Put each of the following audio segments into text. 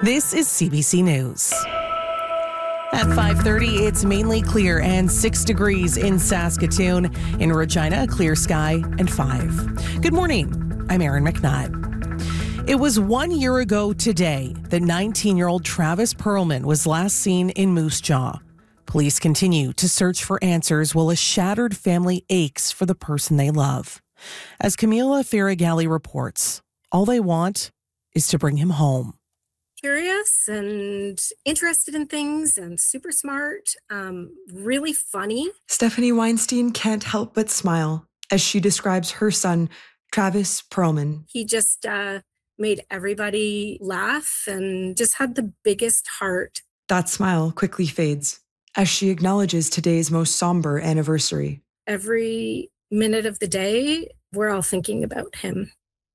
This is CBC News. At 5:30, it's mainly clear and 6 degrees in Saskatoon. In Regina, a clear sky and 5. Good morning. I'm Erin McNutt. It was 1 year ago today that 19-year-old Travis Perlman was last seen in Moose Jaw. Police continue to search for answers while a shattered family aches for the person they love. As Camila Faragalli reports, all they want is to bring him home. Curious and interested in things and super smart, really funny. Stephanie Weinstein can't help but smile as she describes her son, Travis Perlman. He just made everybody laugh and just had the biggest heart. That smile quickly fades as she acknowledges today's most somber anniversary. Every minute of the day, we're all thinking about him.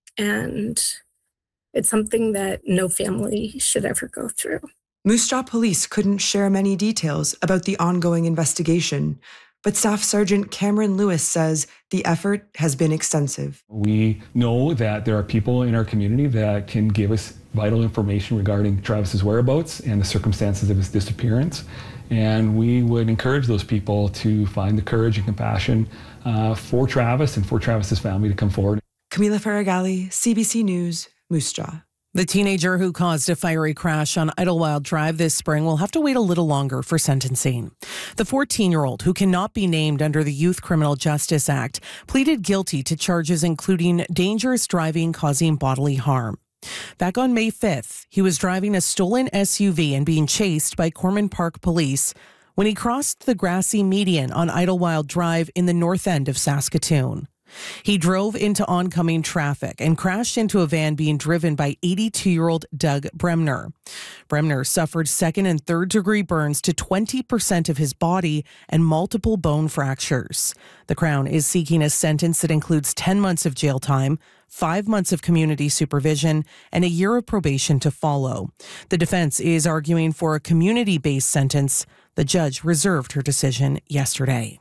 And it's something that no family should ever go through. Moose Jaw police couldn't share many details about the ongoing investigation, but Staff Sergeant Cameron Lewis says the effort has been extensive. We know that there are people in our community that can give us vital information regarding Travis's whereabouts and the circumstances of his disappearance. And we would encourage those people to find the courage and compassion for Travis and for Travis's family to come forward. Camila Faragalli, CBC News, Moose Jaw. The teenager who caused a fiery crash on Idlewild Drive this spring will have to wait a little longer for sentencing. The 14-year-old, who cannot be named under the Youth Criminal Justice Act, pleaded guilty to charges including dangerous driving causing bodily harm. Back on May 5th, he was driving a stolen SUV and being chased by Corman Park police when he crossed the grassy median on Idlewild Drive in the north end of Saskatoon. He drove into oncoming traffic and crashed into a van being driven by 82-year-old Doug Bremner. Bremner suffered second and third degree burns to 20% of his body and multiple bone fractures. The Crown is seeking a sentence that includes 10 months of jail time, 5 months of community supervision, and a year of probation to follow. The defense is arguing for a community-based sentence. The judge reserved her decision yesterday.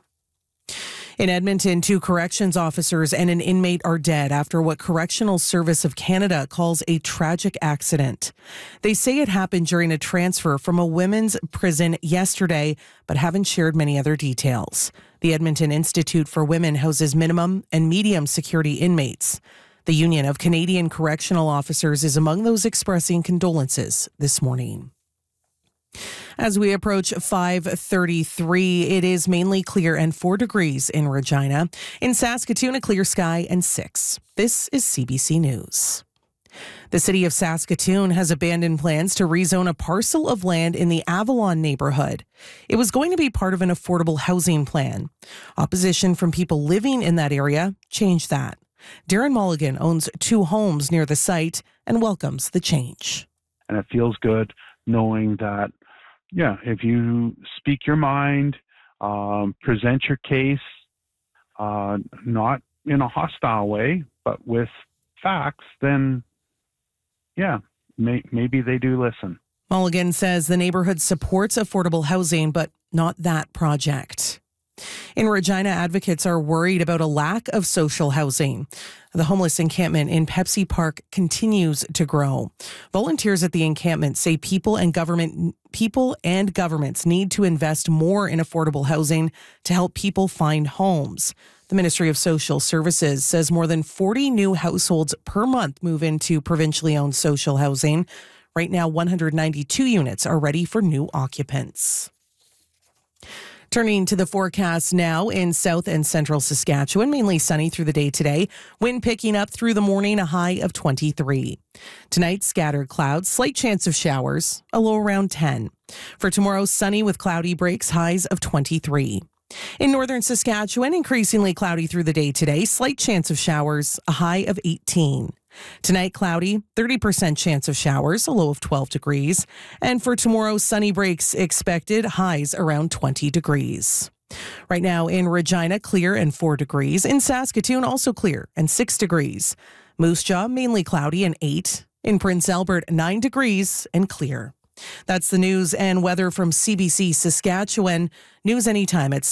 In Edmonton, 2 corrections officers and an inmate are dead after what Correctional Service of Canada calls a tragic accident. They say it happened during a transfer from a women's prison yesterday, but haven't shared many other details. The Edmonton Institute for Women houses minimum and medium security inmates. The Union of Canadian Correctional Officers is among those expressing condolences this morning. As we approach 5:33, it is mainly clear and 4 degrees in Regina. In Saskatoon, a clear sky and 6. This is CBC News. The city of Saskatoon has abandoned plans to rezone a parcel of land in the Avalon neighborhood. It was going to be part of an affordable housing plan. Opposition from people living in that area changed that. Darren Mulligan owns 2 homes near the site and welcomes the change. And it feels good knowing that, if you speak your mind, present your case, not in a hostile way, but with facts, then, maybe they do listen. Mulligan says the neighborhood supports affordable housing, but not that project. In Regina, advocates are worried about a lack of social housing. The homeless encampment in Pepsi Park continues to grow. Volunteers at the encampment say people and governments need to invest more in affordable housing to help people find homes. The Ministry of Social Services says more than 40 new households per month move into provincially owned social housing. Right now, 192 units are ready for new occupants. Turning to the forecast now in south and central Saskatchewan, mainly sunny through the day today. Wind picking up through the morning, a high of 23. Tonight, scattered clouds, slight chance of showers, a low around 10. For tomorrow, sunny with cloudy breaks, highs of 23. In northern Saskatchewan, increasingly cloudy through the day today, slight chance of showers, a high of 18. Tonight, cloudy, 30% chance of showers, a low of 12 degrees. And for tomorrow, sunny breaks expected, highs around 20 degrees. Right now in Regina, clear and 4 degrees. In Saskatoon, also clear and 6 degrees. Moose Jaw, mainly cloudy and 8. In Prince Albert, 9 degrees and clear. That's the news and weather from CBC Saskatchewan. News anytime at